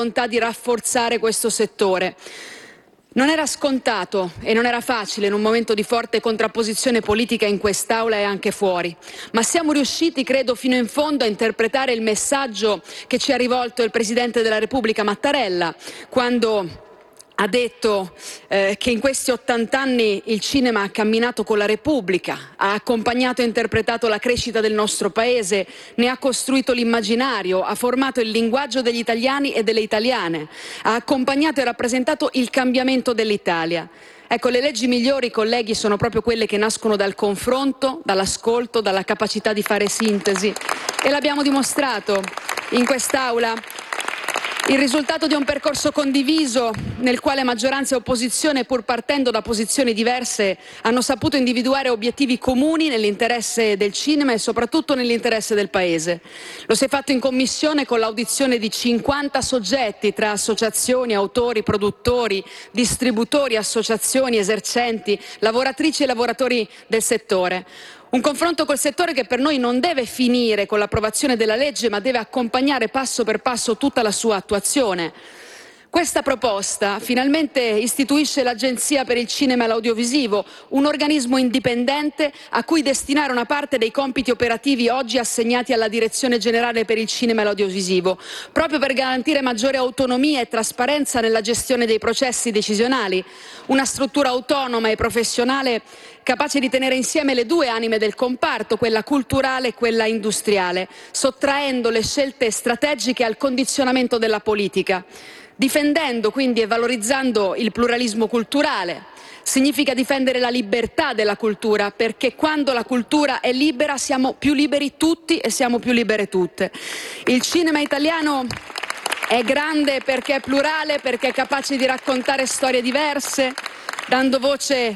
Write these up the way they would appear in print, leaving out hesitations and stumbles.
volontà di rafforzare questo settore. Non era scontato e non era facile in un momento di forte contrapposizione politica in quest'Aula e anche fuori, ma siamo riusciti, credo, fino in fondo a interpretare il messaggio che ci ha rivolto il Presidente della Repubblica Mattarella quando ha detto che in questi 80 anni il cinema ha camminato con la Repubblica, ha accompagnato e interpretato la crescita del nostro Paese, ne ha costruito l'immaginario, ha formato il linguaggio degli italiani e delle italiane, ha accompagnato e rappresentato il cambiamento dell'Italia. Ecco, le leggi migliori, colleghi, sono proprio quelle che nascono dal confronto, dall'ascolto, dalla capacità di fare sintesi. E l'abbiamo dimostrato in quest'Aula. Il risultato di un percorso condiviso nel quale maggioranza e opposizione, pur partendo da posizioni diverse, hanno saputo individuare obiettivi comuni nell'interesse del cinema e soprattutto nell'interesse del Paese. Lo si è fatto in Commissione con l'audizione di 50 soggetti tra associazioni, autori, produttori, distributori, associazioni, esercenti, lavoratrici e lavoratori del settore. Un confronto col settore che per noi non deve finire con l'approvazione della legge, ma deve accompagnare passo per passo tutta la sua attuazione. Questa proposta finalmente istituisce l'Agenzia per il cinema e l'audiovisivo, un organismo indipendente a cui destinare una parte dei compiti operativi oggi assegnati alla Direzione Generale per il Cinema e l'Audiovisivo, proprio per garantire maggiore autonomia e trasparenza nella gestione dei processi decisionali, una struttura autonoma e professionale capace di tenere insieme le due anime del comparto, quella culturale e quella industriale, sottraendo le scelte strategiche al condizionamento della politica. Difendendo quindi e valorizzando il pluralismo culturale. Significa difendere la libertà della cultura, perché quando la cultura è libera siamo più liberi tutti e siamo più libere tutte. Il cinema italiano è grande perché è plurale, perché è capace di raccontare storie diverse, dando voce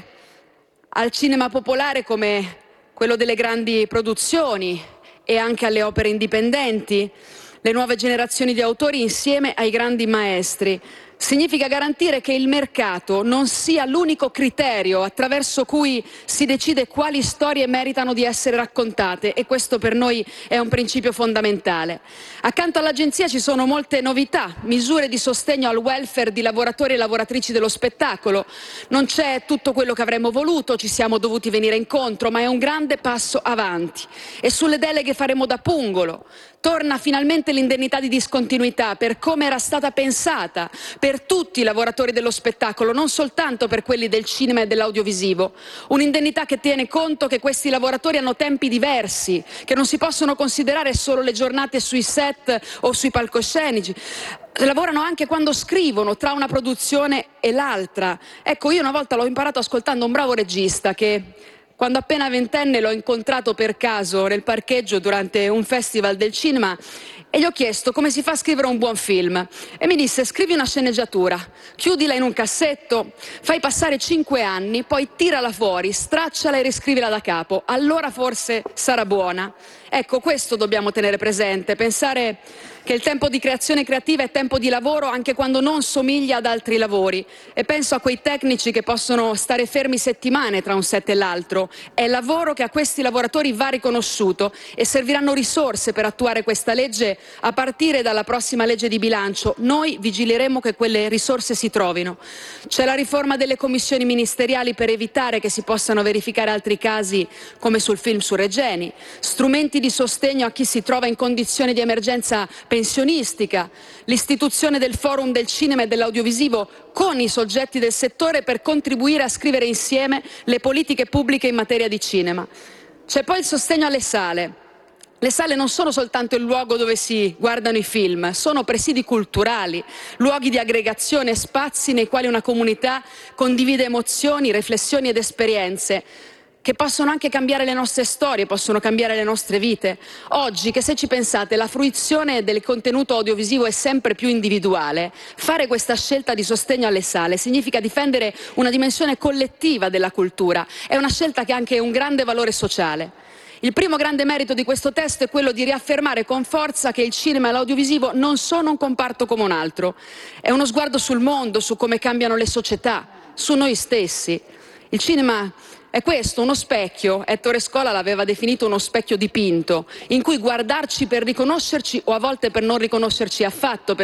al cinema popolare come quello delle grandi produzioni e anche alle opere indipendenti, le nuove generazioni di autori insieme ai grandi maestri. Significa garantire che il mercato non sia l'unico criterio attraverso cui si decide quali storie meritano di essere raccontate, e questo per noi è un principio fondamentale. Accanto all'Agenzia ci sono molte novità, misure di sostegno al welfare di lavoratori e lavoratrici dello spettacolo. Non c'è tutto quello che avremmo voluto, ci siamo dovuti venire incontro, ma è un grande passo avanti. E sulle deleghe faremo da pungolo. Torna finalmente l'indennità di discontinuità per come era stata pensata, per tutti i lavoratori dello spettacolo, non soltanto per quelli del cinema e dell'audiovisivo. Un'indennità che tiene conto che questi lavoratori hanno tempi diversi, che non si possono considerare solo le giornate sui set o sui palcoscenici. Lavorano anche quando scrivono, tra una produzione e l'altra. Ecco, io una volta l'ho imparato ascoltando un bravo regista che, quando appena ventenne, l'ho incontrato per caso nel parcheggio durante un festival del cinema e gli ho chiesto come si fa a scrivere un buon film e mi disse: scrivi una sceneggiatura, chiudila in un cassetto, fai passare 5 anni, poi tirala fuori, stracciala e riscrivila da capo, allora forse sarà buona. Ecco, questo dobbiamo tenere presente, pensare che il tempo di creazione creativa è tempo di lavoro anche quando non somiglia ad altri lavori, e penso a quei tecnici che possono stare fermi settimane tra un set e l'altro. È lavoro che a questi lavoratori va riconosciuto e serviranno risorse per attuare questa legge a partire dalla prossima legge di bilancio. Noi vigileremo che quelle risorse si trovino. C'è la riforma delle commissioni ministeriali per evitare che si possano verificare altri casi come sul film su Regeni, strumenti di sostegno a chi si trova in condizioni di emergenza pensionistica, l'istituzione del forum del cinema e dell'audiovisivo con i soggetti del settore per contribuire a scrivere insieme le politiche pubbliche in materia di cinema. C'è poi il sostegno alle sale. Le sale non sono soltanto il luogo dove si guardano i film, sono presidi culturali, luoghi di aggregazione, spazi nei quali una comunità condivide emozioni, riflessioni ed esperienze che possono anche cambiare le nostre storie, possono cambiare le nostre vite. Oggi, che se ci pensate, la fruizione del contenuto audiovisivo è sempre più individuale, fare questa scelta di sostegno alle sale significa difendere una dimensione collettiva della cultura. È una scelta che ha anche un grande valore sociale. Il primo grande merito di questo testo è quello di riaffermare con forza che il cinema e l'audiovisivo non sono un comparto come un altro. È uno sguardo sul mondo, su come cambiano le società, su noi stessi. Il cinema è questo, uno specchio. Ettore Scola l'aveva definito uno specchio dipinto, in cui guardarci per riconoscerci o a volte per non riconoscerci affatto,